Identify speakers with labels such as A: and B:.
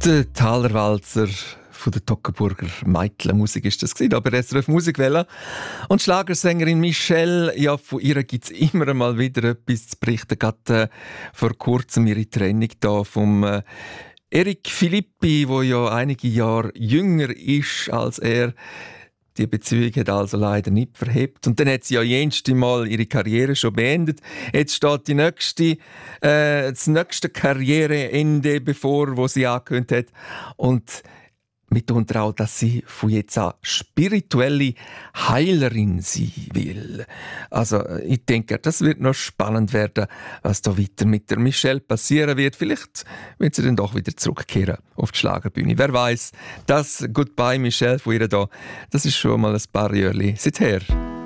A: Der Talerwalzer von der Toggenburger Meitler-Musik ist das gewesen, aber SRF Musikwelle. Und die Schlagersängerin Michelle, ja, von ihr gibt es immer mal wieder etwas zu berichten. Gerade vor kurzem ihre Trennung da vom Eric Filippi, der ja einige Jahre jünger ist als er. Die Beziehung hat also leider nicht verhebt. Und dann hat sie ja jenste Mal ihre Karriere schon beendet. Jetzt steht das nächste Karriereende bevor, wo sie angekündigt hat. Und mitunter auch, dass sie von jetzt an spirituelle Heilerin sein will. Also ich denke, das wird noch spannend werden, was da weiter mit der Michelle passieren wird. Vielleicht wird sie dann doch wieder zurückkehren auf die Schlagerbühne. Wer weiß? Das Goodbye Michelle von ihr da, das ist schon mal ein paar Jahre seither.